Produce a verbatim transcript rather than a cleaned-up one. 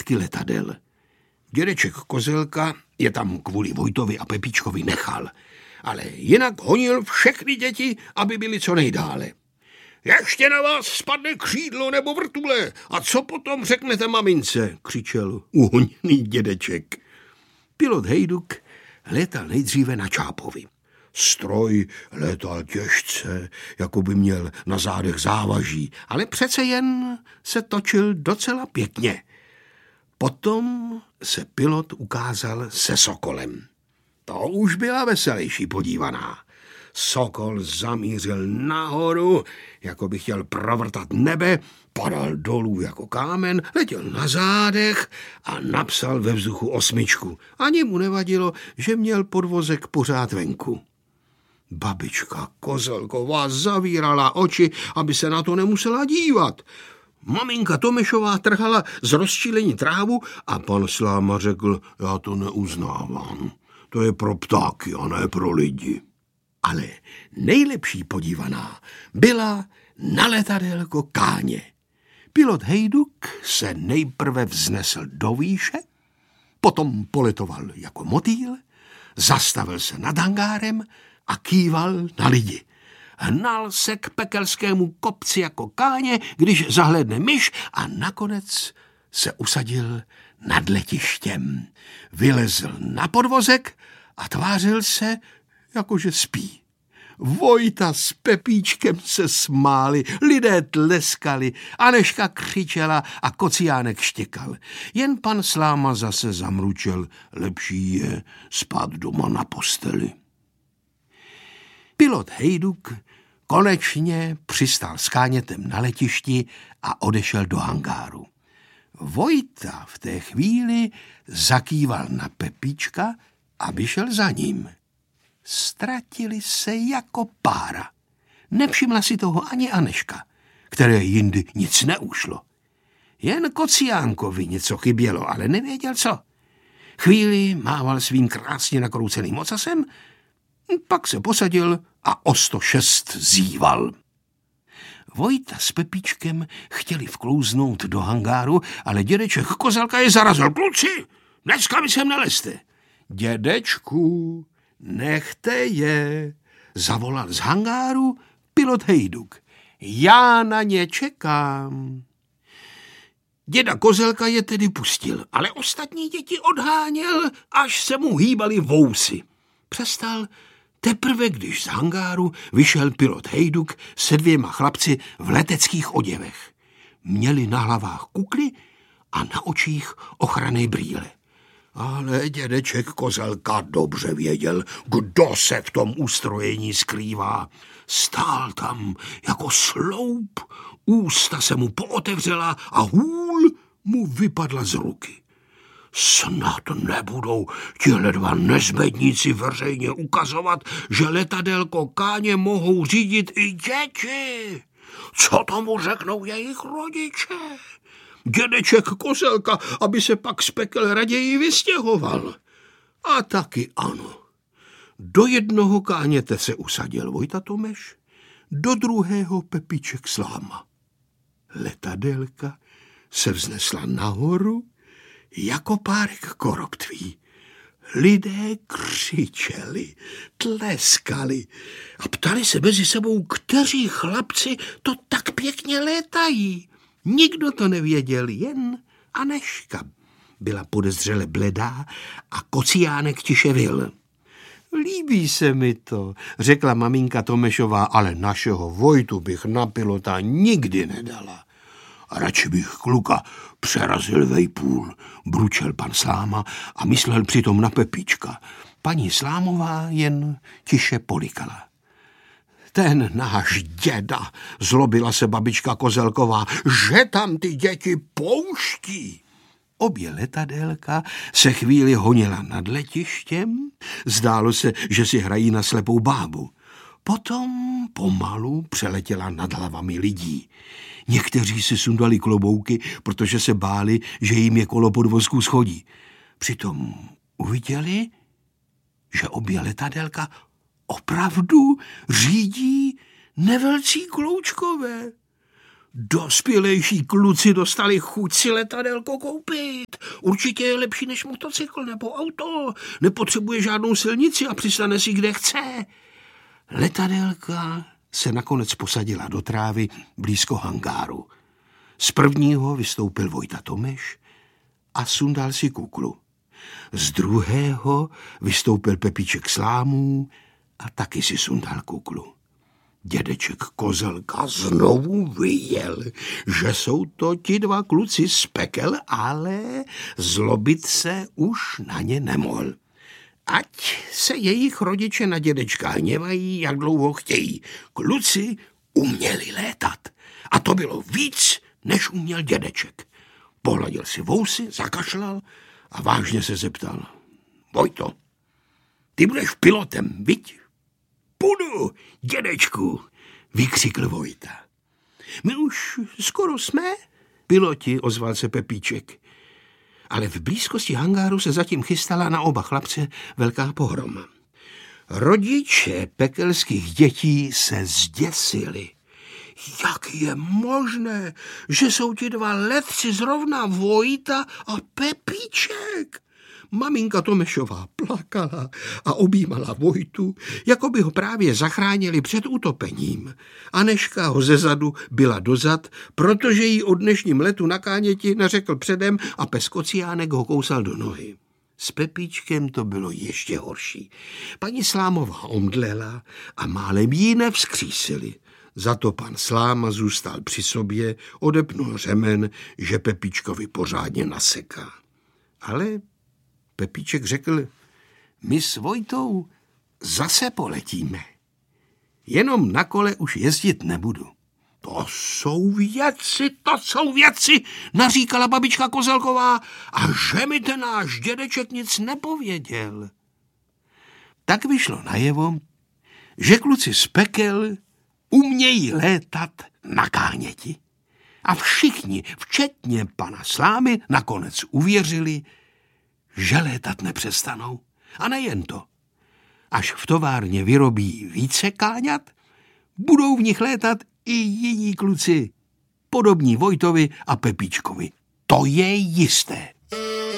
zbytky letadel. Dědeček Kozelka je tam kvůli Vojtovi a Pepíčkovi nechal, ale jinak honil všechny děti, aby byly co nejdále. Ještě na vás spadne křídlo nebo vrtule a co potom řeknete mamince, křičel uhoněný dědeček. Pilot Hejduk létal nejdříve na Čápovi. Stroj létal těžce, jako by měl na zádech závaží, ale přece jen se točil docela pěkně. Potom se pilot ukázal se Sokolem. To už byla veselější podívaná. Sokol zamířil nahoru, jako by chtěl provrtat nebe, padal dolů jako kámen, letěl na zádech a napsal ve vzduchu osmičku. Ani mu nevadilo, že měl podvozek pořád venku. Babička Kozelková zavírala oči, aby se na to nemusela dívat. Maminka Tomešová trhala z rozčílení trávu a pan Sláma řekl, já to neuznávám. To je pro ptáky a ne pro lidi. Ale nejlepší podívaná byla na letadélko Káně. Pilot Hejduk se nejprve vznesl do výše, potom poletoval jako motýl, zastavil se nad hangárem a kýval na lidi. Hnal se k pekelskému kopci jako Káně, když zahlédne myš a nakonec se usadil nad letištěm. Vylezl na podvozek a tvářil se, jakože spí. Vojta s Pepíčkem se smáli, lidé tleskali, Anežka křičela a Kociánek štěkal. Jen pan Sláma zase zamručel, lepší je spát doma na posteli. Pilot Hejduk konečně přistál s Kánětem na letišti a odešel do hangáru. Vojta v té chvíli zakýval na Pepíčka, aby šel za ním. Ztratili se jako pára. Nevšimla si toho ani Anežka, které jindy nic neušlo. Jen Kociánkovi něco chybělo, ale nevěděl co. Chvíli mával svým krásně nakrouceným ocasem, pak se posadil a o sto šest zíval. Vojta s Pepíčkem chtěli vklouznout do hangáru, ale dědeček Kozelka je zarazil. Kluci, dneska mi sem nelezte. Dědečku, nechte je, zavolal z hangáru pilot Hejduk. Já na ně čekám. Děda Kozelka je tedy pustil, ale ostatní děti odháněl, až se mu hýbaly vousy. Přestal teprve, když z hangáru vyšel pilot Hejduk se dvěma chlapci v leteckých oděvech. Měli na hlavách kukly a na očích ochranné brýle. Ale dědeček Kozelka dobře věděl, kdo se v tom ustrojení skrývá. Stál tam jako sloup, ústa se mu pootevřela a hůl mu vypadla z ruky. Snad nebudou tihle dva nezbedníci veřejně ukazovat, že letadélko Káně mohou řídit i děti. Co tomu řeknou jejich rodiče? Dědeček Kozelka, aby se pak z pekel raději vystěhoval. A taky ano. Do jednoho Káněte se usadil Vojta Tomeš, do druhého Pepíček Sláma. Letadélka se vznesla nahoru jako párek koroptví. Lidé křičeli, tleskali a ptali se mezi sebou, kteří chlapci to tak pěkně létají. Nikdo to nevěděl, jen Anežka byla podezřele bledá a Kociánek tiše vyl. Líbí se mi to, řekla maminka Tomešová, ale našeho Vojtu bych na pilota nikdy nedala. A radši bych kluka přerazil vejpůl, bručel pan Sláma a myslel přitom na Pepíčka. Paní Slámová jen tiše polikala. Ten náš děda, zlobila se babička Kozelková, že tam ty děti pouští. Obě letadélka se chvíli honila nad letištěm, zdálo se, že si hrají na slepou bábu. Potom pomalu přeletěla nad hlavami lidí. Někteří si sundali klobouky, protože se báli, že jim je kolo podvozku schodí. Přitom uviděli, že obě letadélka opravdu řídí nevelcí Kloučkové. Dospělejší kluci dostali chuť si letadelko koupit. Určitě je lepší než motocykl nebo auto. Nepotřebuje žádnou silnici a přistane si kde chce. Letadelka se nakonec posadila do trávy blízko hangáru. Z prvního vystoupil Vojta Tomeš a sundal si kuklu. Z druhého vystoupil Pepíček Slámů a taky si sundal kuklu. Dědeček Kozelka znovu vyjel, že jsou to ti dva kluci z pekel, ale zlobit se už na ně nemohl. Ať se jejich rodiče na dědečka hněvají, jak dlouho chtějí. Kluci uměli létat a to bylo víc, než uměl dědeček. Pohladil si vousy, zakašlal a vážně se zeptal. Vojto, ty budeš pilotem, viď? Budu, dědečku, vykřikl Vojta. My už skoro jsme, piloti, ozval se Pepíček. Ale v blízkosti hangáru se zatím chystala na oba chlapce velká pohroma. Rodiče pekelských dětí se zděsili. Jak je možné, že jsou ti dva letci zrovna Vojta a Pepíček? Maminka Tomešová plakala a objímala Vojtu, jako by ho právě zachránili před utopením. Aneška ho zezadu byla dozad, protože jí o dnešním letu na Káněti neřekl předem a pes Kociánek ho kousal do nohy. S Pepíčkem to bylo ještě horší. Paní Slámová omdlela a málem jí nevzkřísili. Za to pan Sláma zůstal při sobě, odepnul řemen, že Pepíčkovi pořádně naseká. Ale Pepíček řekl, my s Vojtou zase poletíme. Jenom na kole už jezdit nebudu. To jsou věci, to jsou věci, naříkala babička Kozelková, a že mi ten náš dědeček nic nepověděl. Tak vyšlo najevo, že kluci z pekel umějí létat na Káněti. A všichni, včetně pana Slámy, nakonec uvěřili, že létat nepřestanou. A nejen to. Až v továrně vyrobí více káňat, budou v nich létat i jiní kluci, podobní Vojtovi a Pepíčkovi. To je jisté.